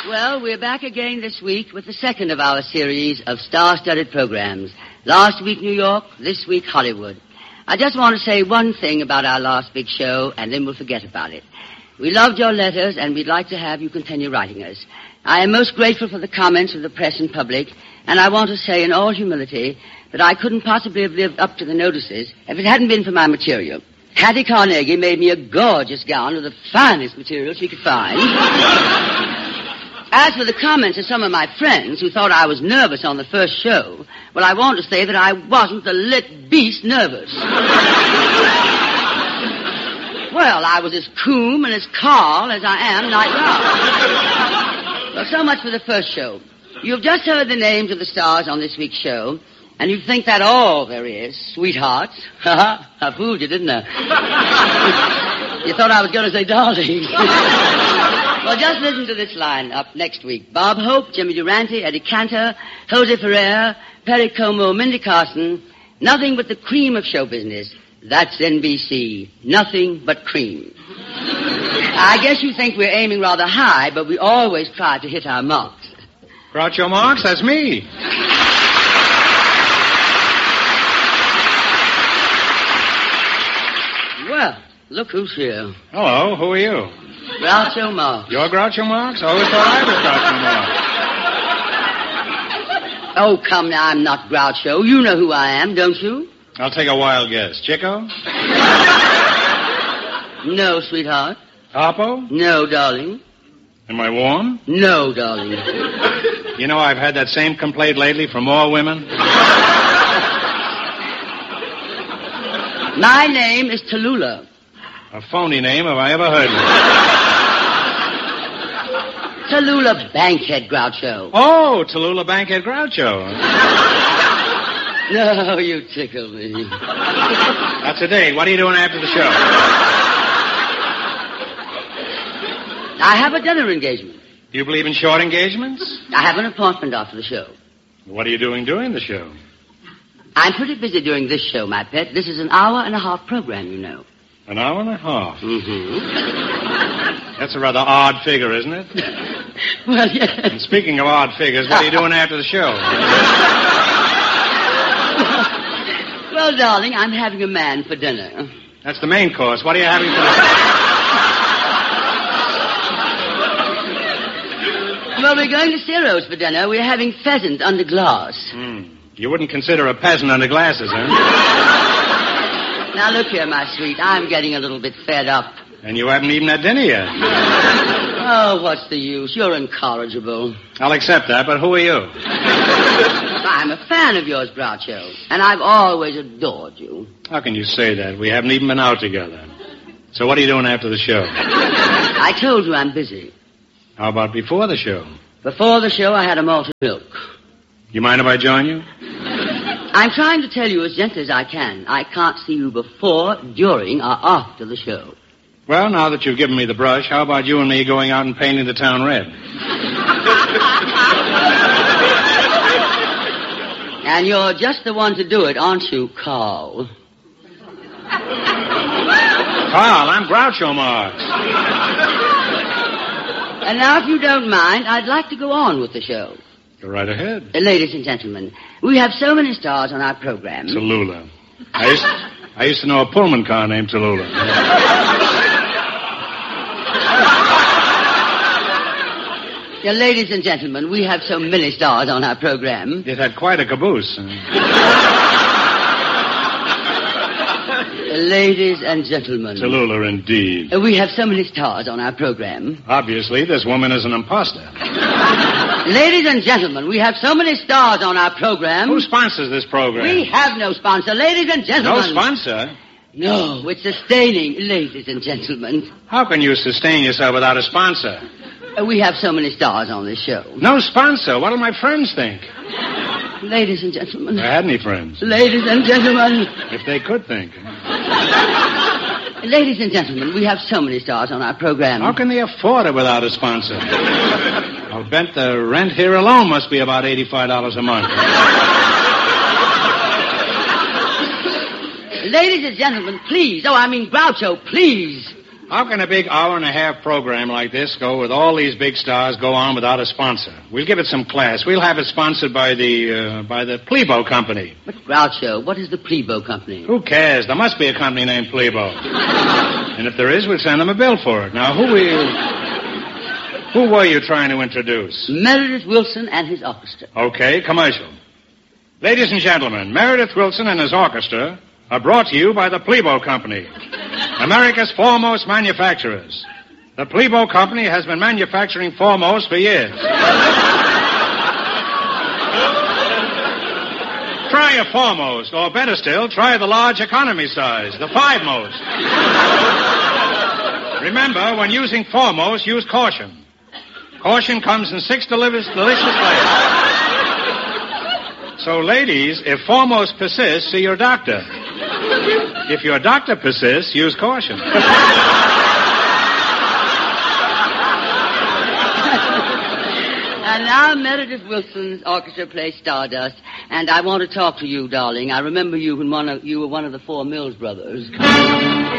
Well, we're back again this week with the second of our series of star-studded programs. Last week, New York, this week, Hollywood. I just want to say one thing about our last big show, and then we'll forget about it. We loved your letters, and we'd like to have you continue writing us. I am most grateful for the comments of the press and public, and I want to say in all humility that I couldn't possibly have lived up to the notices if it hadn't been for my material. Hattie Carnegie made me a gorgeous gown of the finest material she could find. As for the comments of some of my friends who thought I was nervous on the first show, well, I want to say that I wasn't the lit beast nervous. Well, I was as cool and as calm as I am right now. Well, so much for the first show. You've just heard the names of the stars on this week's show, and you think that all there is, sweethearts. I fooled you, didn't I? You thought I was going to say darling. Well, just listen to this line up next week. Bob Hope, Jimmy Durante, Eddie Cantor, Jose Ferrer, Perry Como, Mindy Carson. Nothing but the cream of show business. That's NBC. Nothing but cream. I guess you think we're aiming rather high, but we always try to hit our marks. Groucho Marx, that's me. Well, look who's here. Hello, who are you? Groucho Marx. You're Groucho Marx? I always thought I was Groucho Marx. Oh, come now, I'm not Groucho. You know who I am, don't you? I'll take a wild guess. Chico? No, sweetheart. Harpo? No, darling. Am I warm? No, darling. You know, I've had that same complaint lately from more women. My name is Tallulah. A phony name have I ever heard of. Tallulah Bankhead Groucho. Oh, Tallulah Bankhead Groucho. No, you tickle me. That's a date. What are you doing after the show? I have a dinner engagement. You believe in short engagements? I have an appointment after the show. What are you doing during the show? I'm pretty busy during this show, my pet. This is an hour-and-a-half program, you know. An hour and a half? Mm-hmm. That's a rather odd figure, isn't it? Well, yes. And speaking of odd figures, what are you doing after the show? Well, darling, I'm having a man for dinner. That's the main course. What are you having for dinner? Well, we're going to Ciro's for dinner. We're having pheasant under glass. You wouldn't consider a peasant under glasses, huh? Now, look here, my sweet. I'm getting a little bit fed up. And you haven't even had dinner yet. Oh, what's the use? You're incorrigible. I'll accept that, but who are you? I'm a fan of yours, Groucho, and I've always adored you. How can you say that? We haven't even been out together. So what are you doing after the show? I told you I'm busy. How about before the show? Before the show, I had a malted milk. You mind if I join you? I'm trying to tell you as gently as I can. I can't see you before, during, or after the show. Well, now that you've given me the brush, how about you and me going out and painting the town red? And you're just the one to do it, aren't you, Carl? Carl, I'm Groucho Marx. And now, if you don't mind, I'd like to go on with the show. Go right ahead. Ladies and gentlemen, we have so many stars on our program. Tallulah. I used to know a Pullman car named Tallulah. Yeah, ladies and gentlemen, we have so many stars on our program. It had quite a caboose. Ladies and gentlemen. Tallulah, indeed. We have so many stars on our program. Obviously, this woman is an imposter. Ladies and gentlemen, we have so many stars on our program. Who sponsors this program? We have no sponsor, ladies and gentlemen. No sponsor? No, it's sustaining, ladies and gentlemen. How can you sustain yourself without a sponsor? We have so many stars on this show. No sponsor? What'll my friends think? Ladies and gentlemen. I had any friends. Ladies and gentlemen. If they could think. Ladies and gentlemen, we have so many stars on our program. How can they afford it without a sponsor? I'll bet the rent here alone must be about $85 a month. Ladies and gentlemen, please. Oh, I mean, Groucho, please. How can a big hour-and-a-half program like this go with all these big stars go on without a sponsor? We'll give it some class. We'll have it sponsored by the Plebo Company. But, Groucho, what is the Plebo Company? Who cares? There must be a company named Plebo. And if there is, we'll send them a bill for it. Now, who were you trying to introduce? Meredith Wilson and his orchestra. Okay, commercial. Ladies and gentlemen, Meredith Wilson and his orchestra are brought to you by the Plebo Company, America's foremost manufacturers. The Plebo Company has been manufacturing Foremost for years. Try a Foremost, or better still, try the large economy size, the Five Most. Remember, when using Foremost, use caution. Caution comes in 6 delicious flavors. So, ladies, if Foremost persists, see your doctor. If your doctor persists, use caution. And now Meredith Wilson's orchestra plays Stardust, and I want to talk to you, darling. I remember you when you were one of the 4 Mills brothers.